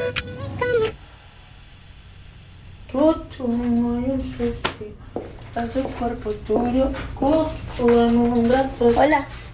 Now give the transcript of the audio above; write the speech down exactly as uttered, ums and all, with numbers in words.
Tutu, no hay un suspiro. A tu cuerpo tuyo, cupo en un rato. Hola.